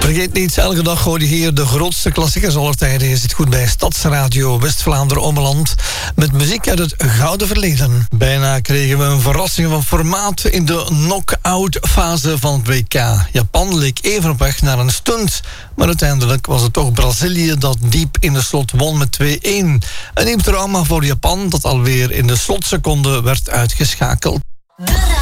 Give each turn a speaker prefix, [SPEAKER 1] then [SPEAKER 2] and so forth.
[SPEAKER 1] Vergeet niet, elke dag hoor je hier de grootste klassiekers aller tijden. Je zit goed bij Stadsradio West-Vlaanderen-Ommeland met muziek uit het gouden verleden. Bijna kregen we een verrassing van formaat in de knock-out fase van het WK. Japan leek even op weg naar een stunt, maar uiteindelijk was het toch Brazilië dat diep in de slot won met 2-1. Een nieuw trauma voor Japan dat alweer in de slotseconde werd uitgeschakeld.